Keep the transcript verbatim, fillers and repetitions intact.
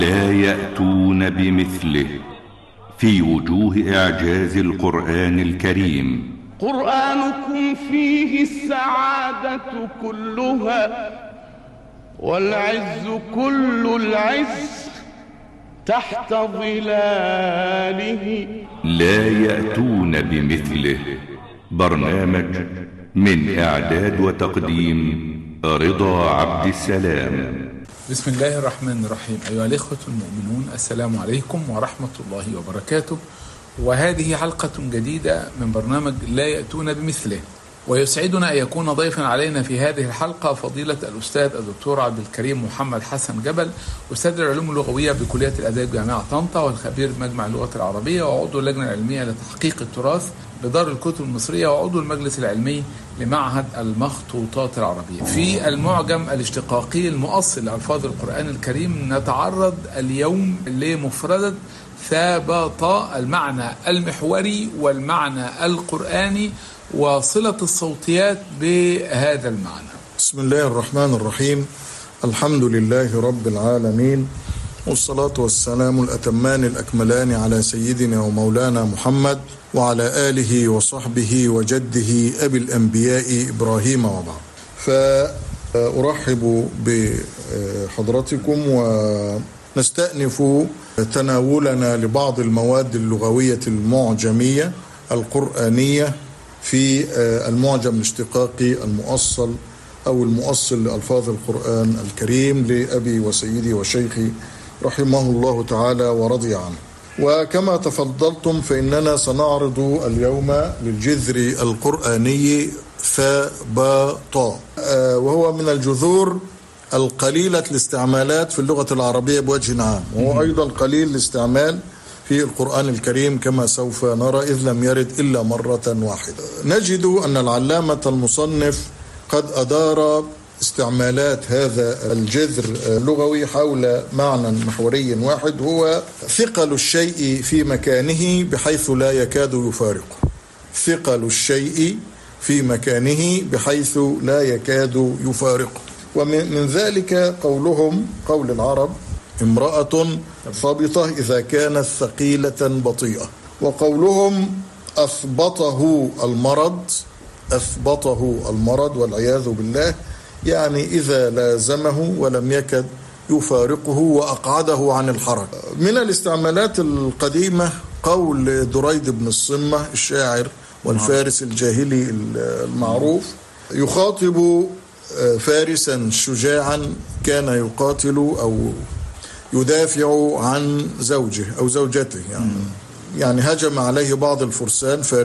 لا يأتون بمثله في وجوه إعجاز القرآن الكريم. قرآنكم فيه السعادة كلها والعز كل العز تحت ظلاله. لا يأتون بمثله. برنامج من إعداد وتقديم رضا عبد السلام. بسم الله الرحمن الرحيم. أيها الإخوة المؤمنون، السلام عليكم ورحمة الله وبركاته، وهذه حلقة جديدة من برنامج لا يأتون بمثله. ويسعدنا أن يكون ضيفا علينا في هذه الحلقة فضيلة الأستاذ الدكتور عبد الكريم محمد حسن جبل، أستاذ العلوم اللغوية بكلية الآداب جامعة طنطا، والخبير بمجمع اللغة العربية، وعضو اللجنة العلمية لتحقيق التراث بدار الكتب المصرية، وعضو المجلس العلمي لمعهد المخطوطات العربية. في المعجم الاشتقاقي المؤصل لألفاظ القرآن الكريم نتعرض اليوم لمفردة ثابط، المعنى المحوري والمعنى القرآني وصلة الصوتيات بهذا المعنى. بسم الله الرحمن الرحيم. الحمد لله رب العالمين، والصلاة والسلام الأتمان الأكملان على سيدنا ومولانا محمد وعلى آله وصحبه وجده أبي الأنبياء إبراهيم وبعد. فأرحب بحضرتكم ونستأنف تناولنا لبعض المواد اللغوية المعجمية القرآنية في المعجم الاشتقاقي المؤصل أو المؤصل لألفاظ القرآن الكريم لأبي وسيدي وشيخي رحمه الله تعالى ورضي عنه. وكما تفضلتم فإننا سنعرض اليوم للجذر القرآني ثابط، وهو من الجذور القليلة الاستعمالات في اللغة العربية بوجه عام، وهو أيضا قليل الاستعمال في القرآن الكريم كما سوف نرى، إذ لم يرد إلا مرة واحدة. نجد أن العلامة المصنف قد أدار استعمالات هذا الجذر اللغوي حول معنى محوري واحد، هو ثقل الشيء في مكانه بحيث لا يكاد يفارقه. ثقل الشيء في مكانه بحيث لا يكاد يفارقه. ومن ذلك قولهم، قول العرب: امرأة ثابطة إذا كانت ثقيلة بطيئة. وقولهم أثبطه المرض، أثبطه المرض والعياذ بالله، يعني إذا لازمه ولم يكد يفارقه وأقعده عن الحركة. من الاستعمالات القديمة قول دريد بن الصمة الشاعر والفارس الجاهلي المعروف، يخاطب فارسا شجاعا كان يقاتل أو يدافع عن زوجه أو زوجته، يعني يعني هجم عليه بعض الفرسان